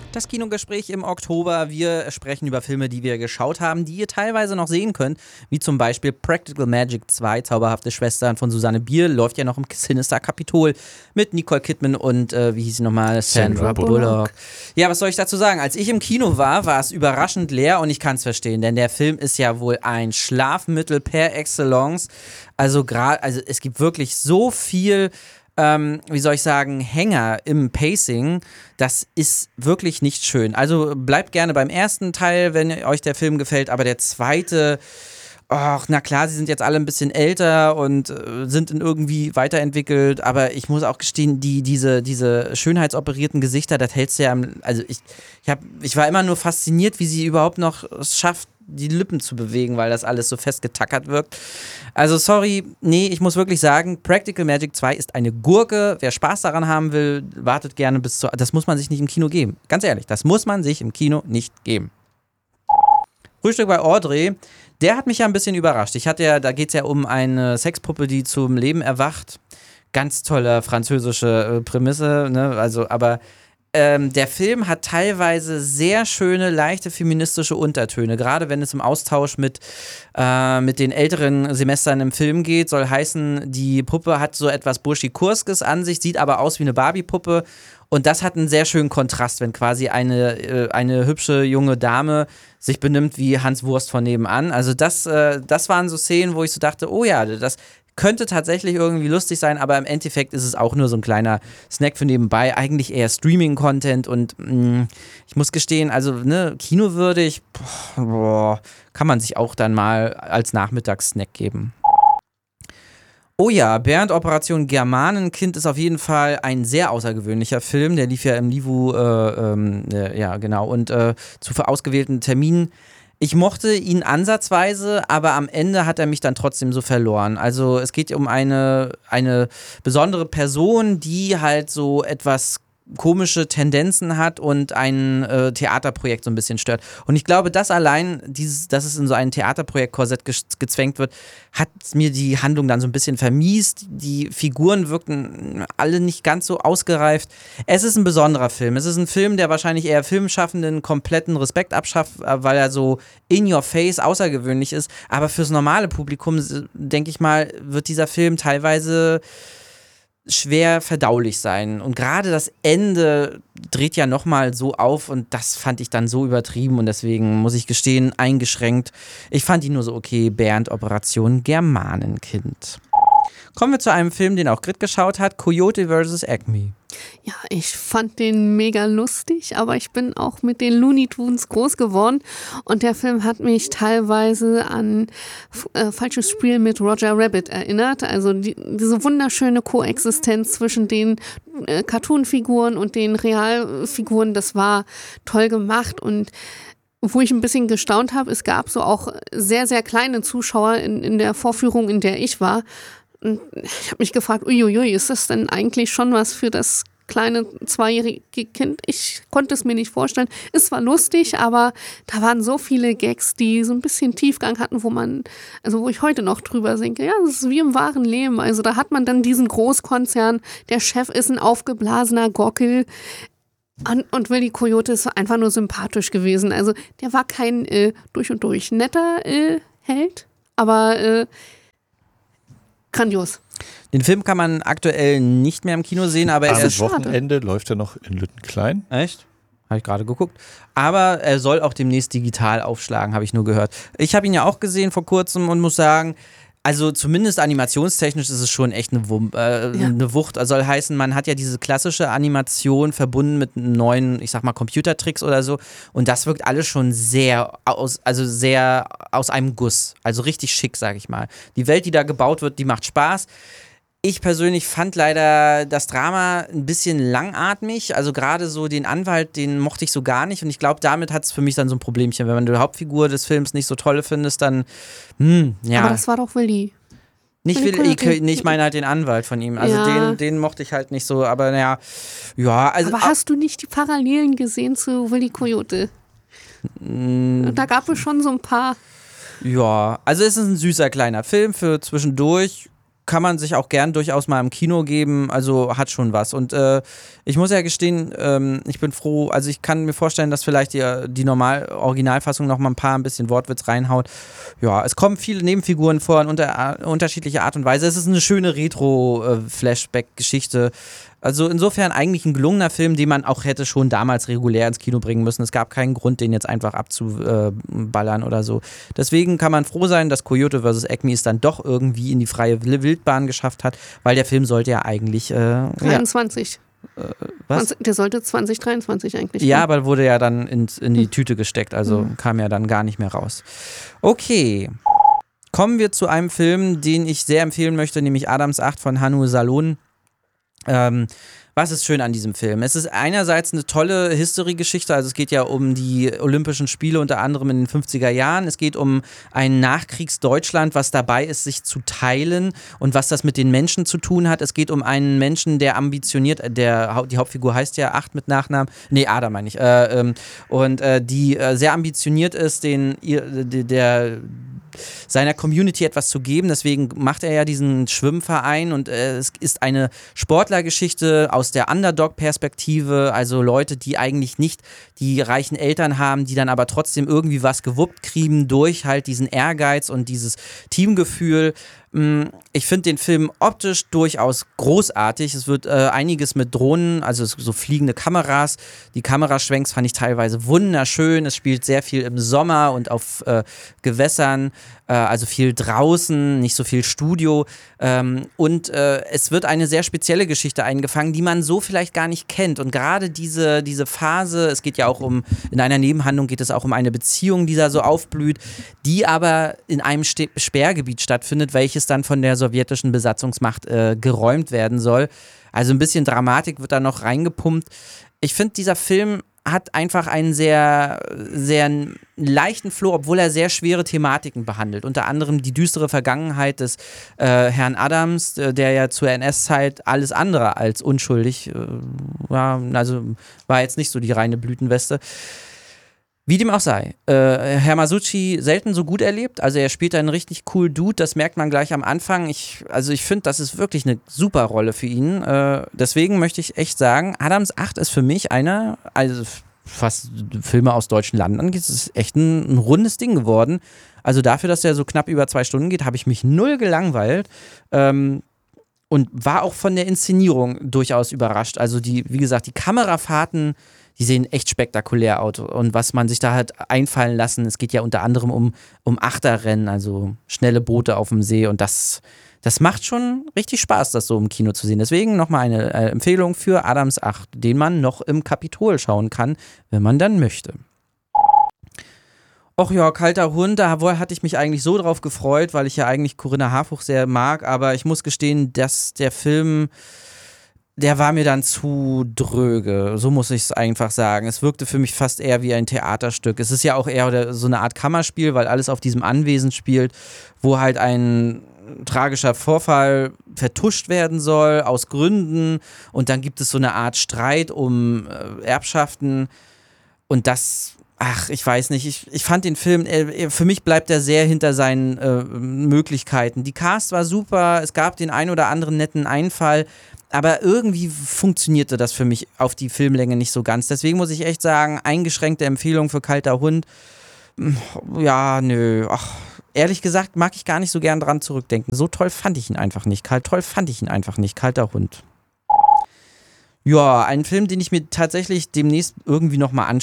Das Kinogespräch im Oktober. Wir sprechen über Filme, die wir geschaut haben, die ihr teilweise noch sehen könnt, wie zum Beispiel Practical Magic 2, Zauberhafte Schwestern von Susanne Bier, läuft ja noch im Sinister Kapitol mit Nicole Kidman und, wie hieß sie nochmal? Sandra Bullock. Ja, was soll ich dazu sagen? Als ich im Kino war es überraschend leer und ich kann es verstehen, denn der Film ist ja wohl ein Schlafmittel per excellence. Also es gibt wirklich so viel wie soll ich sagen, Hänger im Pacing, das ist wirklich nicht schön. Also bleibt gerne beim ersten Teil, wenn euch der Film gefällt, aber der zweite, ach, na klar, sie sind jetzt alle ein bisschen älter und sind irgendwie weiterentwickelt, aber ich muss auch gestehen, diese schönheitsoperierten Gesichter, das hältst du ja, also ich war immer nur fasziniert, wie sie überhaupt noch es schafft, die Lippen zu bewegen, weil das alles so festgetackert wirkt. Also sorry, nee, ich muss wirklich sagen, Practical Magic 2 ist eine Gurke. Wer Spaß daran haben will, wartet gerne das muss man sich nicht im Kino geben. Ganz ehrlich, das muss man sich im Kino nicht geben. Frühstück bei Audrey, der hat mich ja ein bisschen überrascht. Da geht es ja um eine Sexpuppe, die zum Leben erwacht. Ganz tolle französische Prämisse, ne? Also, aber der Film hat teilweise sehr schöne, leichte feministische Untertöne. Gerade wenn es im Austausch mit den älteren Semestern im Film geht, soll heißen, die Puppe hat so etwas Burschikoskes an sich, sieht aber aus wie eine Barbie-Puppe. Und das hat einen sehr schönen Kontrast, wenn quasi eine hübsche junge Dame sich benimmt wie Hans Wurst von nebenan. Also das waren so Szenen, wo ich so dachte, oh ja, das könnte tatsächlich irgendwie lustig sein, aber im Endeffekt ist es auch nur so ein kleiner Snack für nebenbei. Eigentlich eher Streaming-Content und ich muss gestehen, also kinowürdig, kann man sich auch dann mal als Nachmittagssnack geben. Oh ja, Bernd Operation Germanenkind ist auf jeden Fall ein sehr außergewöhnlicher Film. Der lief ja im Livu, ja genau, und zu ausgewählten Terminen. Ich mochte ihn ansatzweise, aber am Ende hat er mich dann trotzdem so verloren. Also es geht um eine besondere Person, die halt so etwas komische Tendenzen hat und ein Theaterprojekt so ein bisschen stört. Und ich glaube, das allein, dass es in so ein Theaterprojekt-Korsett gezwängt wird, hat mir die Handlung dann so ein bisschen vermiest. Die Figuren wirkten alle nicht ganz so ausgereift. Es ist ein besonderer Film. Es ist ein Film, der wahrscheinlich eher Filmschaffenden kompletten Respekt abschafft, weil er so in your face außergewöhnlich ist. Aber fürs normale Publikum, denke ich mal, wird dieser Film teilweise schwer verdaulich sein. Und gerade das Ende dreht ja nochmal so auf und das fand ich dann so übertrieben und deswegen muss ich gestehen, eingeschränkt. Ich fand ihn nur so okay, Bernd Operation Germanenkind. Kommen wir zu einem Film, den auch Grit geschaut hat, Coyote vs. Acme. Ja, ich fand den mega lustig, aber ich bin auch mit den Looney Tunes groß geworden und der Film hat mich teilweise an Falsches Spiel mit Roger Rabbit erinnert. Also diese wunderschöne Koexistenz zwischen den Cartoon-Figuren und den Realfiguren, das war toll gemacht und wo ich ein bisschen gestaunt habe, es gab so auch sehr, sehr kleine Zuschauer in der Vorführung, in der ich war. Und ich habe mich gefragt, uiuiui, ist das denn eigentlich schon was für das kleine 2-jährige Kind? Ich konnte es mir nicht vorstellen. Es war lustig, aber da waren so viele Gags, die so ein bisschen Tiefgang hatten, wo ich heute noch drüber denke, ja, das ist wie im wahren Leben. Also da hat man dann diesen Großkonzern, der Chef ist ein aufgeblasener Gockel. Und Willy Coyote ist einfach nur sympathisch gewesen. Also der war kein durch und durch netter Held, aber grandios. Den Film kann man aktuell nicht mehr im Kino sehen, aber am Wochenende läuft er noch in Lüttenklein. Echt? Habe ich gerade geguckt. Aber er soll auch demnächst digital aufschlagen, habe ich nur gehört. Ich habe ihn ja auch gesehen vor kurzem und muss sagen, also zumindest animationstechnisch ist es schon echt eine Wucht. Also soll heißen, man hat ja diese klassische Animation verbunden mit neuen, ich sag mal, Computertricks oder so. Und das wirkt alles schon sehr aus einem Guss. Also richtig schick, sag ich mal. Die Welt, die da gebaut wird, die macht Spaß. Ich persönlich fand leider das Drama ein bisschen langatmig. Also gerade so den Anwalt, den mochte ich so gar nicht. Und ich glaube, damit hat es für mich dann so ein Problemchen. Wenn man die Hauptfigur des Films nicht so toll findest, dann, ja. Aber das war doch Willi. Ich meine halt den Anwalt von ihm. Also ja. den mochte ich halt nicht so. Aber naja, ja. Also, aber hast du nicht die Parallelen gesehen zu Willy Coyote? Da gab es schon so ein paar. Ja, also es ist ein süßer kleiner Film für zwischendurch. kann man sich auch gern durchaus mal im Kino geben, also hat schon was. Und ich muss ja gestehen, ich bin froh, also ich kann mir vorstellen, dass vielleicht die Originalfassung noch mal ein bisschen Wortwitz reinhaut. Ja, es kommen viele Nebenfiguren vor in unterschiedlicher Art und Weise. Es ist eine schöne Retro-Flashback-Geschichte. Also insofern eigentlich ein gelungener Film, den man auch hätte schon damals regulär ins Kino bringen müssen. Es gab keinen Grund, den jetzt einfach abzuballern oder so. Deswegen kann man froh sein, dass Coyote vs. Acme es dann doch irgendwie in die freie Wildbahn geschafft hat, weil der Film sollte ja eigentlich 23. Was? Der sollte 2023 eigentlich. Ja, aber wurde ja dann in die Tüte gesteckt, also kam ja dann gar nicht mehr raus. Okay. Kommen wir zu einem Film, den ich sehr empfehlen möchte, nämlich Adams 8 von Hannu Salon. Was ist schön an diesem Film? Es ist einerseits eine tolle History-Geschichte, also es geht ja um die Olympischen Spiele unter anderem in den 50er Jahren. Es geht um ein Nachkriegsdeutschland, was dabei ist, sich zu teilen und was das mit den Menschen zu tun hat. Es geht um einen Menschen, der ambitioniert, die Hauptfigur heißt ja 8 mit Nachnamen, nee, Adam meine ich, die sehr ambitioniert ist, seiner Community etwas zu geben. Deswegen macht er ja diesen Schwimmverein und es ist eine Sportlergeschichte aus der Underdog-Perspektive, also Leute, die eigentlich nicht die reichen Eltern haben, die dann aber trotzdem irgendwie was gewuppt kriegen durch halt diesen Ehrgeiz und dieses Teamgefühl. Ich finde den Film optisch durchaus großartig. Es wird einiges mit Drohnen, also so fliegende Kameras. Die Kameraschwenks fand ich teilweise wunderschön. Es spielt sehr viel im Sommer und auf Gewässern, also viel draußen, nicht so viel Studio. Und es wird eine sehr spezielle Geschichte eingefangen, die man so vielleicht gar nicht kennt. Und gerade diese Phase, es geht ja auch in einer Nebenhandlung geht es auch um eine Beziehung, die da so aufblüht, die aber in einem Sperrgebiet stattfindet, welches dann von der sowjetischen Besatzungsmacht geräumt werden soll. Also ein bisschen Dramatik wird da noch reingepumpt. Ich finde, dieser Film hat einfach einen sehr, sehr leichten Flow, obwohl er sehr schwere Thematiken behandelt. Unter anderem die düstere Vergangenheit des Herrn Adams, der ja zur NS-Zeit alles andere als unschuldig war. Also war jetzt nicht so die reine Blütenweste. Wie dem auch sei, Herr Masucci selten so gut erlebt, also er spielt einen richtig cool Dude, das merkt man gleich am Anfang. Ich finde, das ist wirklich eine super Rolle für ihn. Deswegen möchte ich echt sagen, Adams 8 ist für mich also was Filme aus deutschen Landen angeht, ist echt ein rundes Ding geworden. Also dafür, dass der so knapp über 2 Stunden geht, habe ich mich null gelangweilt. Und war auch von der Inszenierung durchaus überrascht. Also wie gesagt, die Kamerafahrten, die sehen echt spektakulär aus. Und was man sich da hat einfallen lassen, es geht ja unter anderem um Achterrennen, also schnelle Boote auf dem See. Und das macht schon richtig Spaß, das so im Kino zu sehen. Deswegen nochmal eine Empfehlung für Adams 8, den man noch im Kapitol schauen kann, wenn man dann möchte. Och ja, Kalter Hund, da hatte ich mich eigentlich so drauf gefreut, weil ich ja eigentlich Corinna Harfuch sehr mag, aber ich muss gestehen, dass der Film, der war mir dann zu dröge, so muss ich es einfach sagen. Es wirkte für mich fast eher wie ein Theaterstück. Es ist ja auch eher so eine Art Kammerspiel, weil alles auf diesem Anwesen spielt, wo halt ein tragischer Vorfall vertuscht werden soll, aus Gründen, und dann gibt es so eine Art Streit um Erbschaften und das... Ach, ich weiß nicht. Ich fand den Film, für mich bleibt er sehr hinter seinen Möglichkeiten. Die Cast war super, es gab den ein oder anderen netten Einfall, aber irgendwie funktionierte das für mich auf die Filmlänge nicht so ganz. Deswegen muss ich echt sagen, eingeschränkte Empfehlung für Kalter Hund. Ja, nö. Ach, ehrlich gesagt mag ich gar nicht so gern dran zurückdenken. So toll fand ich ihn einfach nicht. Kalter Hund. Ja, ein Film, den ich mir tatsächlich demnächst irgendwie nochmal anschaue.